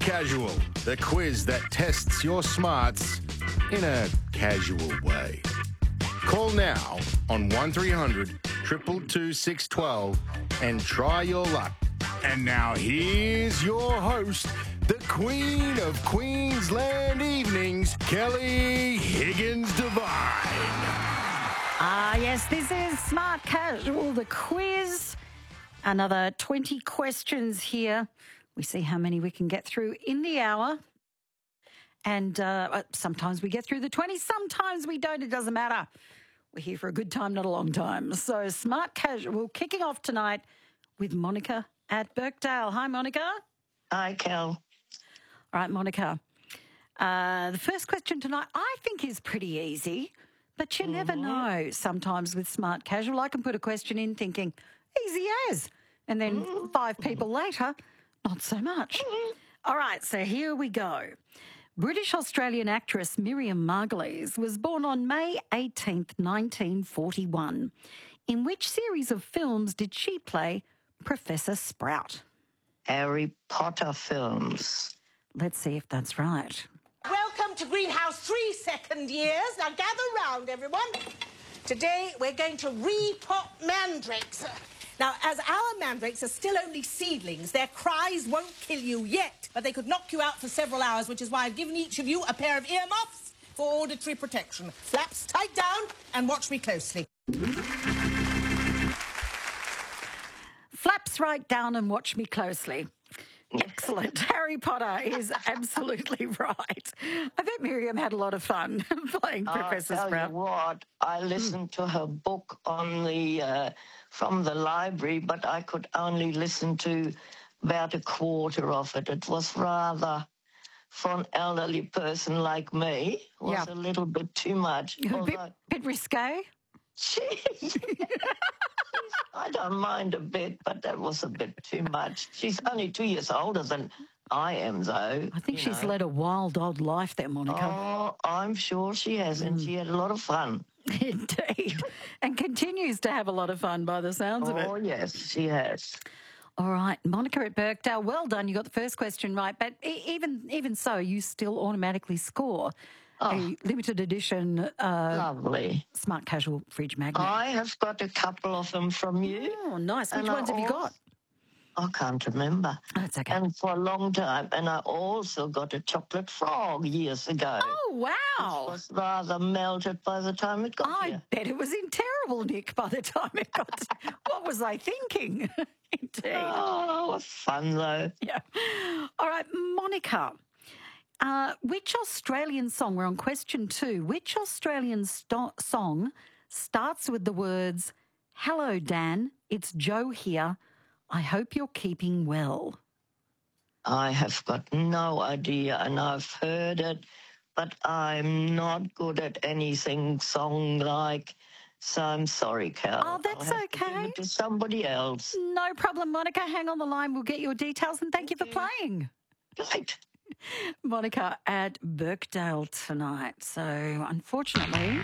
Casual, the quiz that tests your smarts in a casual way. Call now on 1300 222 612 and try your luck. And now here's your host, the Queen of Queensland Evenings, Kelly Higgins Devine. Yes, this is Smart Casual, the quiz. Another 20 questions here. We see how many we can get through in the hour. And sometimes we get through the 20, sometimes we don't. It doesn't matter. We're here for a good time, not a long time. So Smart Casual kicking off tonight with Monica at Birkdale. Hi, Monica. Hi, Kel. All right, Monica. The first question tonight I think is pretty easy, but you never know. Sometimes with Smart Casual, I can put a question in thinking, easy as. And then 5 people later, not so much. All right, so here we go. British-Australian actress Miriam Margolyes was born on May 18th, 1941. In which series of films did she play Professor Sprout? Harry Potter films. Let's see if that's right. Welcome to Greenhouse 3 second years. Now gather round, everyone. Today we're going to repot mandrakes. Now, as our mandrakes are still only seedlings, their cries won't kill you yet, but they could knock you out for several hours, which is why I've given each of you a pair of earmuffs for auditory protection. Flaps tight down and watch me closely. Flaps right down and watch me closely. Excellent. Harry Potter is absolutely right. I bet Miriam had a lot of fun playing Professor I'll Sprout. tell you what, I listened to her book on the from the library, but I could only listen to about a quarter of it. It was rather, for an elderly person like me, was a little bit too much. A bit risque. Gee, I don't mind a bit, but that was a bit too much. She's only 2 years older than I am, though. I think she's led a wild, odd life there, Monica. Oh, I'm sure she has, and she had a lot of fun. Indeed. And continues to have a lot of fun by the sounds of it. Oh, yes, she has. All right, Monica at Birkdale, well done. You got the first question right, but even so, you still automatically score a limited edition Lovely. Smart Casual fridge magnet. I have got a couple of them from you. Oh, nice. Which ones have you got? I can't remember. That's okay. And for a long time. And I also got a chocolate frog years ago. Oh, wow. It was rather melted by the time it got I here. bet it was in terrible nick by the time it got What was I thinking? Indeed. Oh, it was fun, though. Yeah. All right, Monica. Which Australian song, we're on question 2, which Australian song starts with the words, "Hello, Dan, it's Joe here. I hope you're keeping well"? I have got no idea, and I've heard it, but I'm not good at anything song-like, so I'm sorry, Cal. Oh, that's I'll have to okay. give it to somebody else. No problem, Monica. Hang on the line. We'll get your details, and thank you for playing. Right. Monica at Birkdale tonight. So, unfortunately,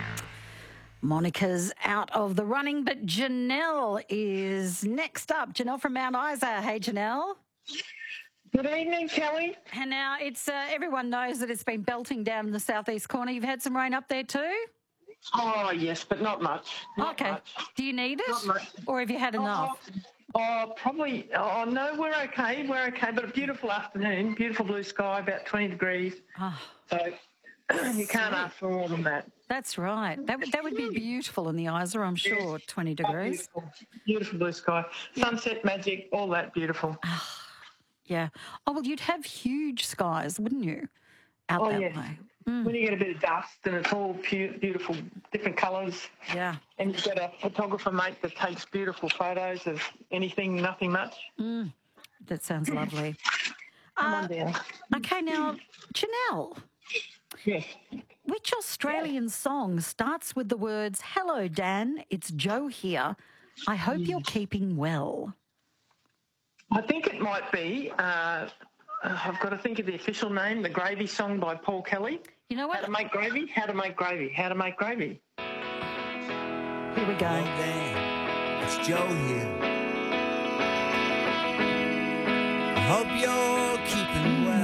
Monica's out of the running, but Janelle is next up. Janelle from Mount Isa. Hey, Janelle. Good evening, Kelly. And now it's everyone knows that it's been belting down in the southeast corner. You've had some rain up there too? Oh, yes, but not much. Not okay. much. Do you need it? Not much. Or have you had enough? Probably. Oh, no, we're okay. We're okay. But a beautiful afternoon, beautiful blue sky, about 20 degrees. Oh, so you can't ask for more than that. that's right. That would be beautiful in the Isa, I'm sure, 20 degrees. Beautiful blue sky. Sunset magic, all that beautiful. Yeah. Oh, well, you'd have huge skies, wouldn't you, out that way? When you get a bit of dust and it's all beautiful, different colours. Yeah. And you've got a photographer mate that takes beautiful photos of anything, nothing much. That sounds lovely. Come on down. Okay, now, Janelle. Yes. Which Australian song starts with the words, "Hello, Dan, it's Joe here. I hope you're keeping well"? I think it might be, I've got to think of the official name, The Gravy Song by Paul Kelly. You know what? How to make gravy, how to make gravy, how to make gravy. Here we go. Hello, Dan, it's Joe here. I hope you're keeping well.